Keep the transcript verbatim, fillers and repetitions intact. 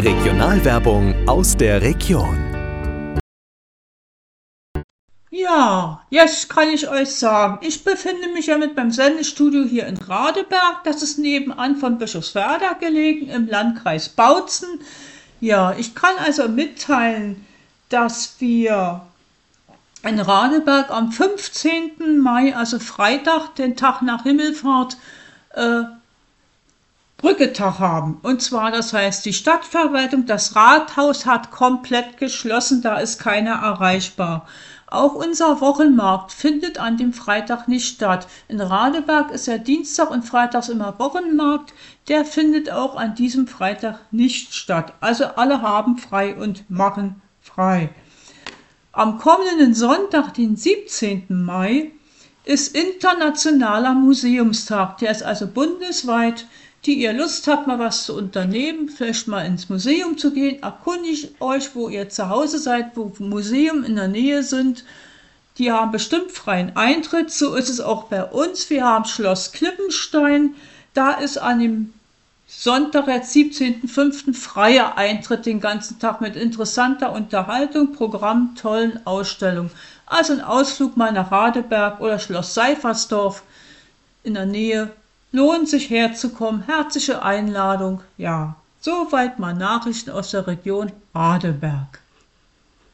Regionalwerbung aus der Region. Ja, jetzt kann ich euch sagen, ich befinde mich ja mit meinem Sendestudio hier in Radeberg. Das ist nebenan von Bischofswerda gelegen im Landkreis Bautzen. Ja, ich kann also mitteilen, dass wir in Radeberg am fünfzehnten Mai, also Freitag, den Tag nach Himmelfahrt, äh, Brücketag haben. Und zwar, das heißt, die Stadtverwaltung, das Rathaus hat komplett geschlossen, da ist keiner erreichbar. Auch unser Wochenmarkt findet an dem Freitag nicht statt. In Radeberg ist ja Dienstag und Freitags immer Wochenmarkt, der findet auch an diesem Freitag nicht statt. Also alle haben frei und machen frei. Am kommenden Sonntag, den siebzehnten Mai, ist Internationaler Museumstag. Der ist also bundesweit. Die ihr Lust habt, mal was zu unternehmen, vielleicht mal ins Museum zu gehen, erkundigt euch, wo ihr zu Hause seid, wo Museen in der Nähe sind. Die haben bestimmt freien Eintritt. So ist es auch bei uns. Wir haben Schloss Klippenstein. Da ist an dem Sonntag, jetzt siebzehnten fünften freier Eintritt den ganzen Tag mit interessanter Unterhaltung, Programm, tollen Ausstellungen. Also ein Ausflug mal nach Radeberg oder Schloss Seifersdorf in der Nähe. Lohnt sich herzukommen, herzliche Einladung. Ja, soweit mal Nachrichten aus der Region Radeberg.